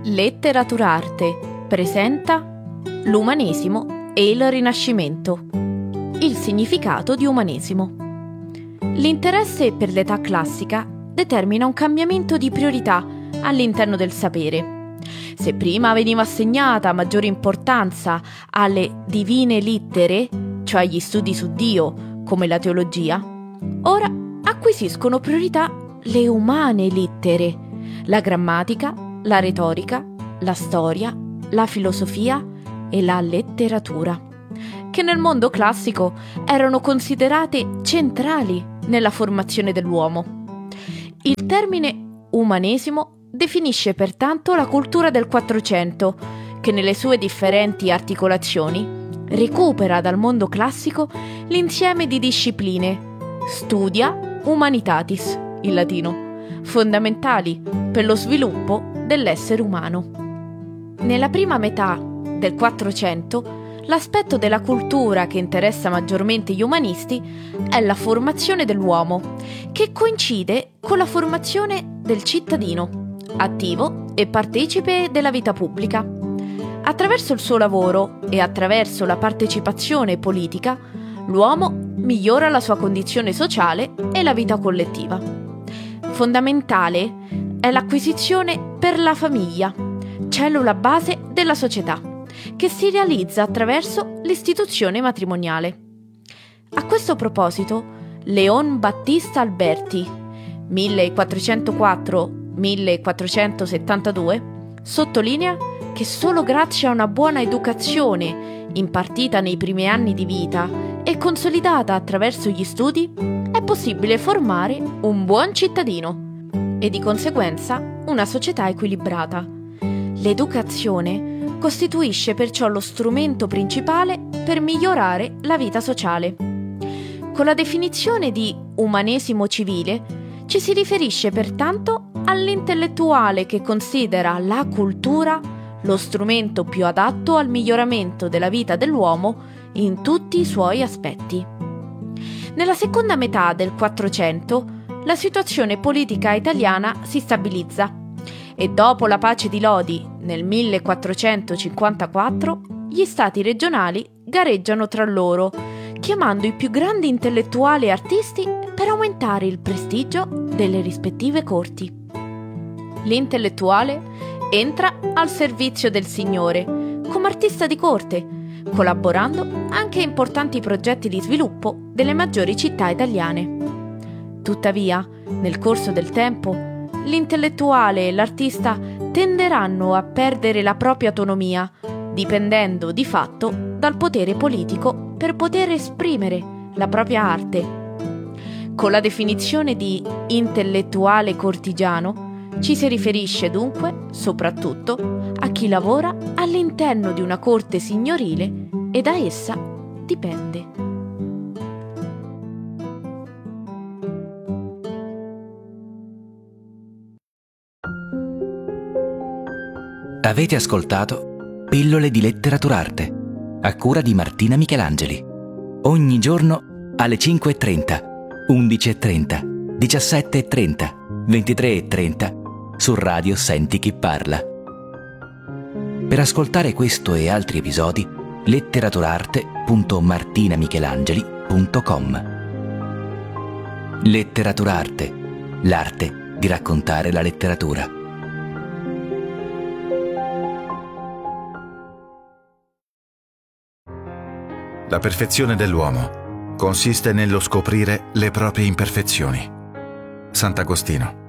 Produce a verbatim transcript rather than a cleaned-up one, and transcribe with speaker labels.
Speaker 1: Letteraturarte presenta l'umanesimo e il Rinascimento. Il significato di umanesimo. L'interesse per l'età classica determina un cambiamento di priorità all'interno del sapere. Se prima veniva assegnata maggiore importanza alle divine littere, cioè agli studi su Dio, come la teologia, ora acquisiscono priorità le umane lettere, la grammatica, la retorica, la storia, la filosofia e la letteratura, che nel mondo classico erano considerate centrali nella formazione dell'uomo. Il termine umanesimo definisce pertanto la cultura del Quattrocento, che nelle sue differenti articolazioni recupera dal mondo classico l'insieme di discipline studia humanitatis, in latino, fondamentali per lo sviluppo dell'essere umano. Nella prima metà del Quattrocento, l'aspetto della cultura che interessa maggiormente gli umanisti è la formazione dell'uomo, che coincide con la formazione del cittadino, attivo e partecipe della vita pubblica. Attraverso il suo lavoro e attraverso la partecipazione politica, l'uomo migliora la sua condizione sociale e la vita collettiva. Fondamentale è l'acquisizione per la famiglia, cellula base della società, che si realizza attraverso l'istituzione matrimoniale. A questo proposito, Leon Battista Alberti, millequattrocentoquattro millequattrocentosettantadue, sottolinea che solo grazie a una buona educazione impartita nei primi anni di vita e consolidata attraverso gli studi è possibile formare un buon cittadino e di conseguenza una società equilibrata. L'educazione costituisce perciò lo strumento principale per migliorare la vita sociale. Con la definizione di umanesimo civile ci si riferisce pertanto all'intellettuale che considera la cultura lo strumento più adatto al miglioramento della vita dell'uomo in tutti i suoi aspetti. Nella seconda metà del Quattrocento la situazione politica italiana si stabilizza e dopo la pace di Lodi nel millequattrocentocinquantaquattro gli stati regionali gareggiano tra loro, chiamando i più grandi intellettuali e artisti per aumentare il prestigio delle rispettive corti. L'intellettuale entra al servizio del Signore come artista di corte, collaborando anche a importanti progetti di sviluppo delle maggiori città italiane. Tuttavia, nel corso del tempo, l'intellettuale e l'artista tenderanno a perdere la propria autonomia, dipendendo di fatto dal potere politico per poter esprimere la propria arte. Con la definizione di intellettuale cortigiano ci si riferisce dunque soprattutto a chi lavora all'interno di una corte signorile e da essa dipende.
Speaker 2: Avete ascoltato Pillole di Letteraturarte, a cura di Martina Michelangeli. Ogni giorno alle cinque e trenta, undici e trenta, diciassette e trenta, ventitré e trenta su Radio Senti Chi Parla. Per ascoltare questo e altri episodi, letteraturarte punto martinamichelangeli punto com. Letteraturarte, l'arte di raccontare la letteratura.
Speaker 3: La perfezione dell'uomo consiste nello scoprire le proprie imperfezioni. Sant'Agostino.